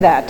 that.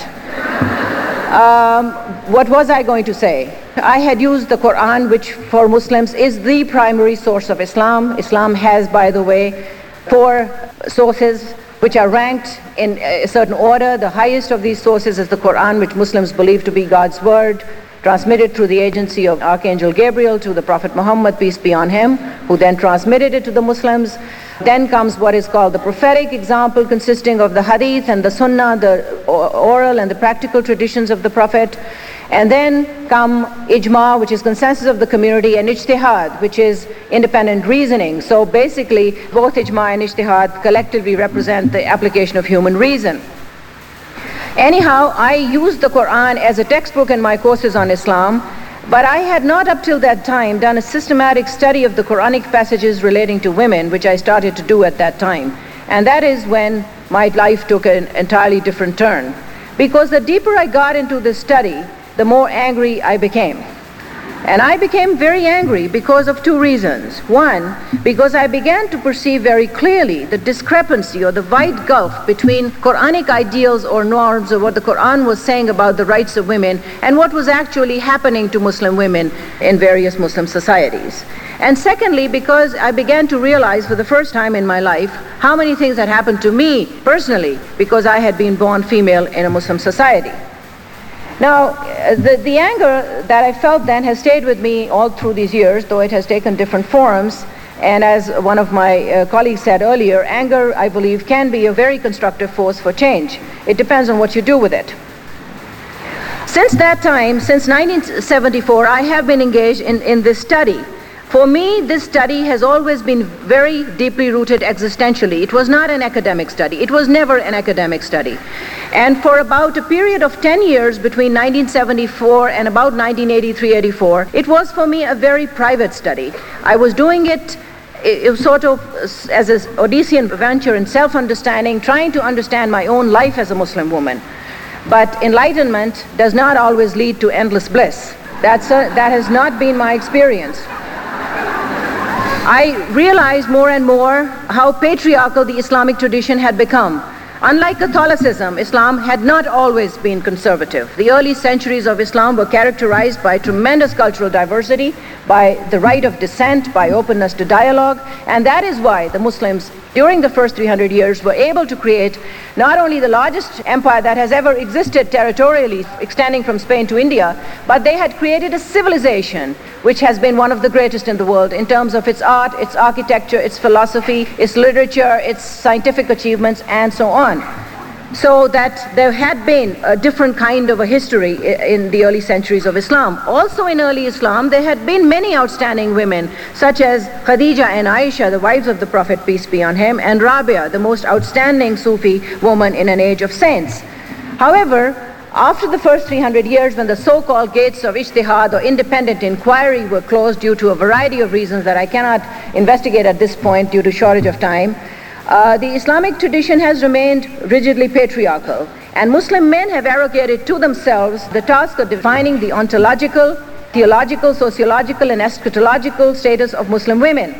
What was I going to say? I had used the Quran, which for Muslims is the primary source of Islam. Islam has, by the way, 4 sources which are ranked in a certain order. The highest of these sources is the Quran, which Muslims believe to be God's word, transmitted through the agency of Archangel Gabriel to the Prophet Muhammad, peace be on him, who then transmitted it to the Muslims. Then comes what is called the prophetic example, consisting of the hadith and the sunnah, the oral and the practical traditions of the Prophet. And then come ijma, which is consensus of the community, and ijtihad, which is independent reasoning. So basically, both ijma and ijtihad collectively represent the application of human reason. Anyhow, I used the Quran as a textbook in my courses on Islam, but I had not up till that time done a systematic study of the Quranic passages relating to women, which I started to do at that time. And that is when my life took an entirely different turn. Because the deeper I got into this study, the more angry I became. And I became very angry because of 2 reasons. One, because I began to perceive very clearly the discrepancy or the wide gulf between Quranic ideals or norms of what the Quran was saying about the rights of women and what was actually happening to Muslim women in various Muslim societies. And secondly, because I began to realize for the first time in my life how many things had happened to me personally because I had been born female in a Muslim society. Now, the anger that I felt then has stayed with me all through these years, though it has taken different forms. And as one of my colleagues said earlier, anger, I believe, can be a very constructive force for change. It depends on what you do with it. Since that time, since 1974, I have been engaged in this study. For me, this study has always been very deeply rooted existentially. It was not an academic study. It was never an academic study. And for about a period of 10 years between 1974 and about 1983-84, it was for me a very private study. I was doing it sort of as an Odyssean venture in self-understanding, trying to understand my own life as a Muslim woman. But enlightenment does not always lead to endless bliss. That has not been my experience. I realized more and more how patriarchal the Islamic tradition had become. Unlike Catholicism, Islam had not always been conservative. The early centuries of Islam were characterized by tremendous cultural diversity, by the right of dissent, by openness to dialogue, and that is why the Muslims during the first 300 years were able to create not only the largest empire that has ever existed territorially, extending from Spain to India, but they had created a civilization which has been one of the greatest in the world in terms of its art, its architecture, its philosophy, its literature, its scientific achievements, and so on. So that there had been a different kind of a history in the early centuries of Islam. Also in early Islam, there had been many outstanding women, such as Khadija and Aisha, the wives of the Prophet, peace be on him, and Rabia, the most outstanding Sufi woman in an age of saints. However, after the first 300 years, when the so-called gates of ijtihad or independent inquiry were closed due to a variety of reasons that I cannot investigate at this point due to shortage of time, the Islamic tradition has remained rigidly patriarchal, and Muslim men have arrogated to themselves the task of defining the ontological, theological, sociological, and eschatological status of Muslim women.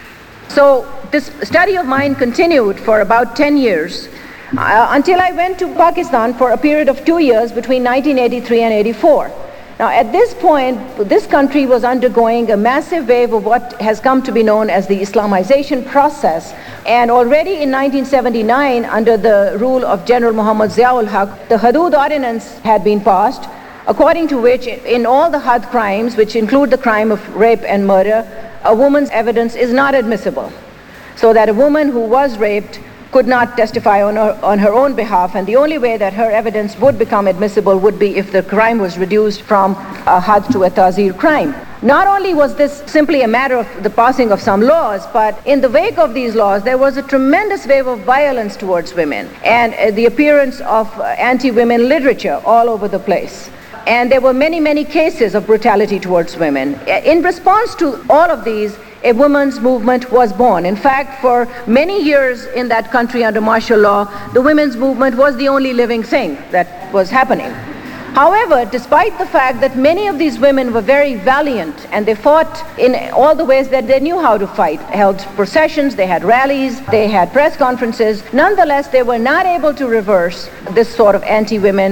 So this study of mine continued for about 10 years until I went to Pakistan for a period of 2 years between 1983 and 84. Now, at this point, this country was undergoing a massive wave of what has come to be known as the Islamization process. And already in 1979, under the rule of General Muhammad Ziaul Haq, the Hudud Ordinance had been passed, according to which in all the Had crimes, which include the crime of rape and murder, a woman's evidence is not admissible. So that a woman who was raped could not testify on her own behalf, and the only way that her evidence would become admissible would be if the crime was reduced from a had to a ta'zir crime. Not only was this simply a matter of the passing of some laws, but in the wake of these laws, there was a tremendous wave of violence towards women and the appearance of anti-women literature all over the place. And there were many, many cases of brutality towards women. In response to all of these, a women's movement was born. In fact, for many years in that country under martial law, the women's movement was the only living thing that was happening. However, despite the fact that many of these women were very valiant and they fought in all the ways that they knew how to fight, held processions, they had rallies, they had press conferences, nonetheless they were not able to reverse this sort of anti-women